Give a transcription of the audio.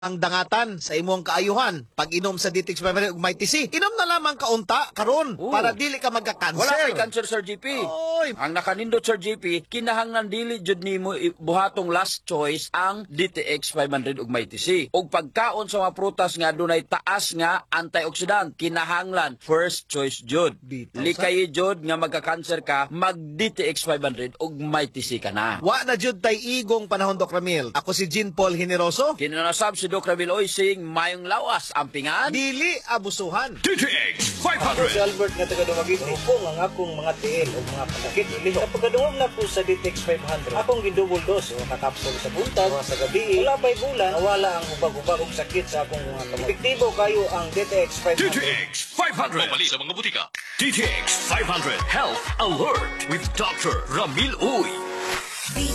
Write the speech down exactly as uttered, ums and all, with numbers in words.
ang dangatan sa imong kaayuhan pag inom sa D T X five hundred ug may T C. Inom na lamang kaunta karon Oo. para dili ka magka-cancer. Wala kay cancer, Sir G P. Oy. Ang nakanindot, Sir G P, kinahanglan dili jud nimo i- buhatong last choice ang D T X five hundred ug may T C. Ug pagkaon sa mga prutas nga dunay taas nga antioxidant, kinahanglan first choice jud. Bitaw, Likay jud nga magka-cancer ka, mag D T X five hundred ug may T C ka na. Wa na jud tay igong panahon, Doc Ramil. Ako si Jean Paul Generoso. Kinanasab si Doc Ramil Oysing, mayong lawas ang pingan. Dili abusuhan. D T X five Ako si hundred. Albert nga taga Dumaguete. Rupong ang akong mga tiil o mga pasakit liho. Sa pagkadungog na po sa D T X five hundred, akong gindouble dose o kakapsol sa buntag, mga sa gabi. Wala pa'y bulan, nawala ang hubag-hubag og sakit sa akong mga kamay. Epektibo kayo ang D T X five D T hundred. X five hundred. Pumali sa mga butika. D T X five hundred Health Alert with Doctor Ramil Uy.